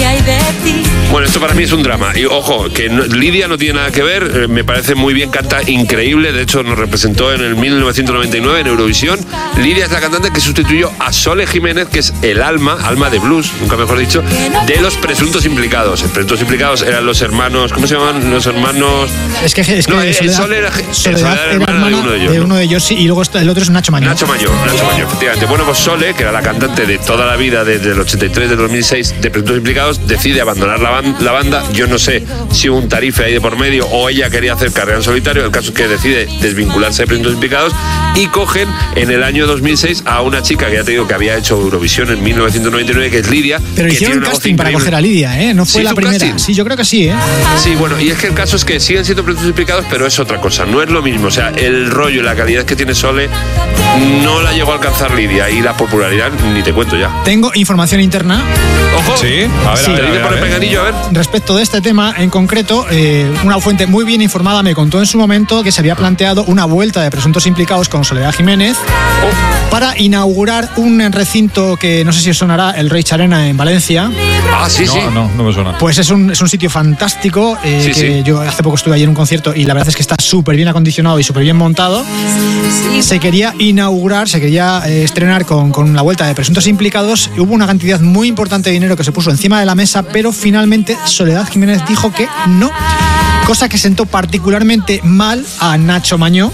hay de ti. Bueno, esto para mí es un drama. Y ojo, que Lidia no tiene nada que ver, me parece muy bien, canta increíble, de hecho nos representó en el 1999 en Eurovisión. Lidia es la cantante que sustituyó a Sole Jiménez, que es el alma de blues, nunca mejor dicho, de los presuntos implicados. Los presuntos implicados eran los hermanos, ¿cómo se llaman? Los hermanos... Es que Sole era hermana de uno de ellos, sí, y luego el otro es Nacho Mañó. Nacho Mañó, efectivamente. Bueno, pues Sole, que era la cantante de toda la vida desde el 83, del 2006, de presuntos implicados, decide abandonar la banda. Yo no sé si hubo un tarife ahí de por medio o ella quería hacer carrera en solitario. El caso es que decide desvincularse de presuntos implicados y cogen en el año 2006 a una chica que ya te digo que había hecho Eurovisión en 1999, que es Lidia. Pero hicieron un casting para coger a Lidia, ¿eh? No fue la primera. Casting. Sí, yo creo que sí, ¿eh? Sí, bueno, y es que el caso es que siguen siendo presuntos implicados, pero es otra cosa, no es lo mismo. O sea, el rollo y la calidad que tiene Sole no la llegó a alcanzar Lidia, y la popularidad ni te cuento ya. Tengo información interna. Ojo, sí, a ver, sí. Te digo por el peganillo, a ver. Respecto de este tema en concreto, una fuente muy bien informada me contó en su momento que se había planteado una vuelta de presuntos implicados con Soledad Jiménez para inaugurar un recinto que no sé si os sonará, el Reich Arena en Valencia. Ah, sí, sí. No me suena. Pues es un sitio fantástico, que yo hace poco estuve allí en un concierto y la verdad es que está súper bien acondicionado y súper bien montado. Se quería inaugurar, se quería estrenar con la vuelta de presuntos implicados. Hubo una cantidad muy importante de dinero que se puso encima de la mesa, pero finalmente Soledad Jiménez dijo que no. Cosa que sentó particularmente mal a Nacho Mañó,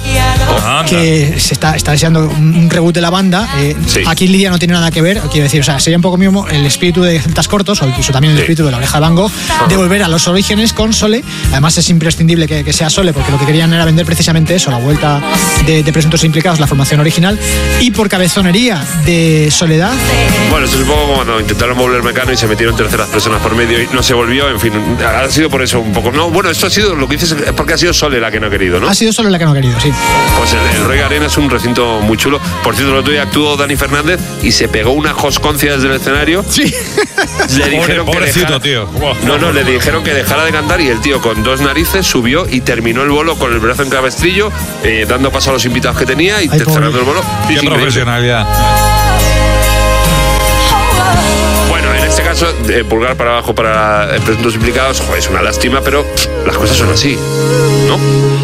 que se está deseando un reboot de la banda. Aquí Lidia no tiene nada que ver, quiero decir, o sea, sería un poco mismo el espíritu de Celtas Cortos, o incluso también el espíritu de La Oreja de Van Gogh, de volver a los orígenes con Sole. Además es imprescindible que sea Sole, porque lo que querían era vender precisamente eso, la vuelta de presuntos implicados, la formación original, y por cabezonería de Soledad. Bueno, esto es un poco como cuando intentaron volver Mecano y se metieron terceras personas por medio y no se volvió, en fin, ha sido por eso un poco. No, bueno, esto ha sido, lo que dices es porque ha sido Sole la que no ha querido, ¿no? Ha sido Sole la que no ha querido, sí. Pues el Reich Arena es un recinto muy chulo. Por cierto, el otro día actuó Dani Fernández y se pegó una josconcia desde el escenario. Sí. Le dijeron pobrecito, tío. Le dijeron que dejara de cantar y el tío con dos narices subió y terminó el bolo con el brazo en cabestrillo, dando paso a los invitados que tenía y cerrando el bolo. Qué profesionalidad. Bueno, en este caso, pulgar para abajo para presuntos implicados, es una lástima, pero las cosas son así, ¿no?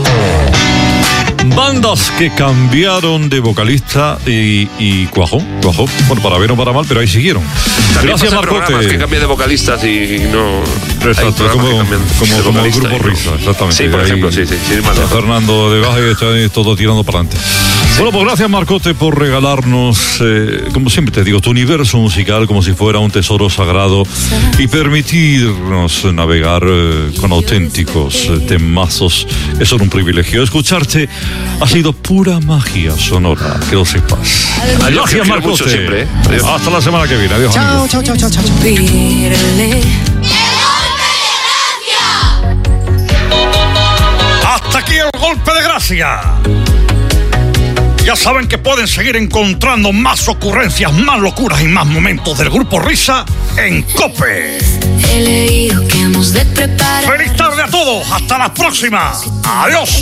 Bandas que cambiaron de vocalista y cuajó. Bueno, para bien o para mal, pero ahí siguieron. También Gracias, Marcote. Que cambian de vocalistas y no... Exacto, como el grupo Risa, exactamente. Sí, por ejemplo, sí. Fernando de Baja y está todo tirando para adelante. Sí. Bueno, pues gracias, Marcote, por regalarnos, como siempre te digo, tu universo musical como si fuera un tesoro sagrado y permitirnos navegar con auténticos temazos. Eso es un privilegio. Escucharte ha sido pura magia sonora, que lo sepas. Gracias, Marcote. Siempre, hasta la semana que viene. Adiós. Chao. Hasta aquí el golpe de gracia. Ya saben que pueden seguir encontrando más ocurrencias, más locuras y más momentos del grupo Risa en COPE. He leído que hemos de preparar. ¡Feliz tarde a todos! ¡Hasta la próxima! ¡Adiós!